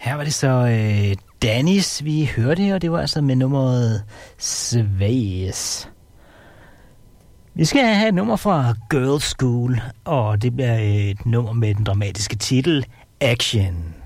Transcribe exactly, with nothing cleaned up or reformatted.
Her var det så øh, Danis, vi hørte, og det var altså med nummeret Svæs. Vi skal have et nummer fra Girls School, og det bliver et nummer med den dramatiske titel Action.